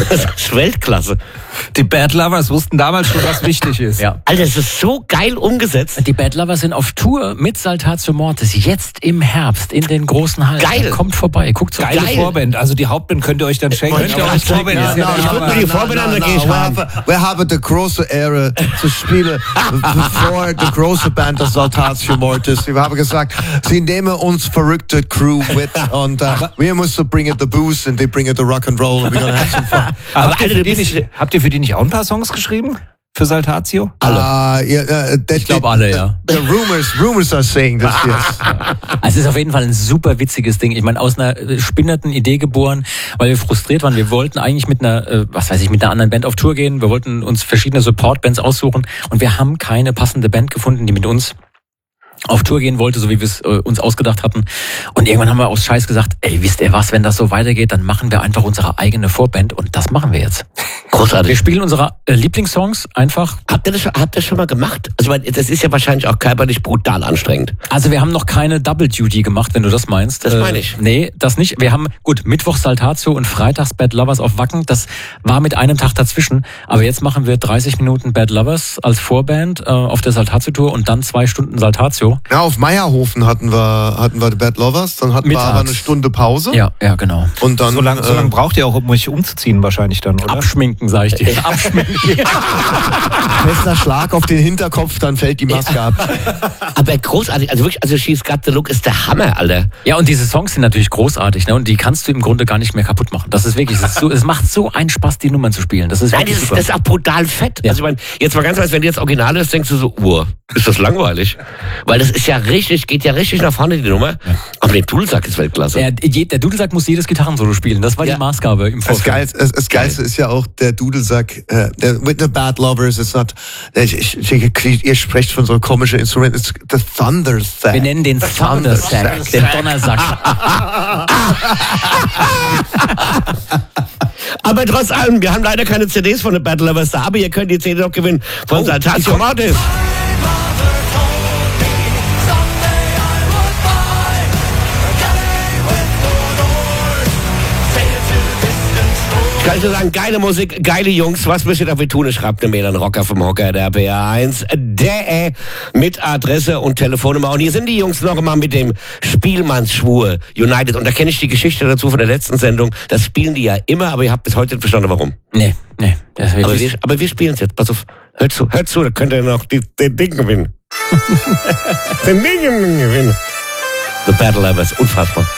Das ist Weltklasse. Die Bad Lovers wussten damals schon, was wichtig ist. Ja. Alter, das ist so geil umgesetzt. Die Bad Lovers sind auf Tour mit Saltatio Mortis jetzt im Herbst in den großen Hallen. Geil. Kommt vorbei, guckt Geile Vorband. Also die Hauptband könnt ihr euch dann schenken. Die Vorband an der Wir haben die große Ehre zu spielen vor der großen Band der Saltatio Mortis. Wir haben gesagt, sie nehmen uns verrückte Crew mit und wir müssen bringen the booze und die bringen the rock and roll. Aber habt ihr für die nicht auch ein paar Songs geschrieben? Für Saltatio? Ich glaube alle, ja. The rumors are saying this, yes. Es ist auf jeden Fall ein super witziges Ding. Ich meine, aus einer spinnerten Idee geboren, weil wir frustriert waren. Wir wollten eigentlich mit einer, mit einer anderen Band auf Tour gehen. Wir wollten uns verschiedene Support-Bands aussuchen und wir haben keine passende Band gefunden, die mit uns auf Tour gehen wollte, so wie wir es uns ausgedacht hatten. Und irgendwann haben wir aus Scheiß gesagt, ey, wisst ihr was, wenn das so weitergeht, dann machen wir einfach unsere eigene Vorband und das machen wir jetzt. Großartig. Wir spielen unsere Lieblingssongs einfach. Habt ihr das schon mal gemacht? Also das ist ja wahrscheinlich auch körperlich brutal anstrengend. Also wir haben noch keine Double Duty gemacht, wenn du das meinst. Das meine ich. Nee, das nicht. Wir haben, Mittwochs Saltatio und freitags Bad Lovers auf Wacken. Das war mit einem Tag dazwischen. Aber jetzt machen wir 30 Minuten Bad Lovers als Vorband auf der Saltatio-Tour und dann 2 Stunden Saltatio. Ja, auf Meierhofen hatten wir die Bad Lovers, dann hatten wir aber eine Stunde Pause. Ja, genau. Und dann so lange braucht ihr auch, um euch umzuziehen wahrscheinlich dann, oder? Abschminken, sag ich dir. Abschminken. Fester Schlag auf den Hinterkopf, dann fällt die Maske ab. Aber großartig, also wirklich, She's Got the Look ist der Hammer, Alter. Ja, und diese Songs sind natürlich großartig, ne? Und die kannst du im Grunde gar nicht mehr kaputt machen. Das ist wirklich, es macht so einen Spaß, die Nummern zu spielen. Das ist Nein, wirklich das ist auch brutal fett. Ja. Also ich meine, jetzt mal ganz ehrlich, wenn du jetzt Original ist, denkst du so, ist das langweilig? Weil das ist ja geht ja richtig nach vorne, die Nummer. Ja. Aber der Dudelsack ist Weltklasse. Der Dudelsack muss jedes Gitarrensolo spielen. Das war die Maßgabe im Vorfeld. Das Geilste ist ja auch der Dudelsack, with the Bad Lovers, it's not, ihr sprecht von so einem komischen Instrument, it's the Thunder Sack. Wir nennen den Thunder Sack, den Donnersack. Aber trotz allem, wir haben leider keine CDs von The Bad Lovers da, aber ihr könnt die CD noch gewinnen von Saltatio Mortis. Kann ich nur sagen, geile Musik, geile Jungs, was müsst ihr dafür tun? Schreibt eine Mail an Rocker vom Hocker, der BR1, der mit Adresse und Telefonnummer. Und hier sind die Jungs noch einmal mit dem Spielmannsschwur United. Und da kenne ich die Geschichte dazu von der letzten Sendung. Das spielen die ja immer, aber ihr habt bis heute nicht verstanden, warum. Nee. Aber wir spielen es jetzt. Pass auf, hört zu, da könnt ihr noch den Ding gewinnen. Den Ding gewinnen. The Bad Lovers, unfassbar.